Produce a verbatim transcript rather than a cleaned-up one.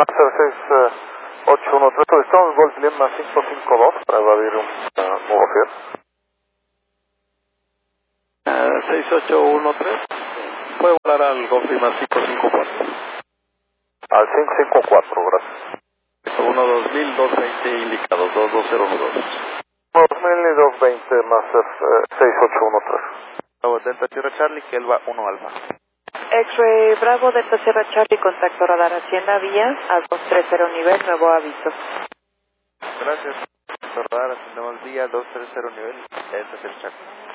Master seis ocho uno tres, solicitamos Golf Lima cinco cinco dos para evadir un uh, nuevo fiel. Uh, seis ocho uno tres, puede volar al Golf Lima cinco cinco cuatro. Al cinco cinco cuatro, gracias. uno dos mil dos veinte indicados, dos dos cero dos. dos mil y dos veinte Master uh, seis ocho uno tres. Bravo, Delta Sierra Charlie, Kelva uno Alfa. X-Ray Bravo, Delta Sierra Charlie, contacto radar Hacienda Vía, a dos tres cero nivel, nuevo aviso. Gracias. Radar, ascendemos vía dos tres cero nivel, Delta Sierra Charlie.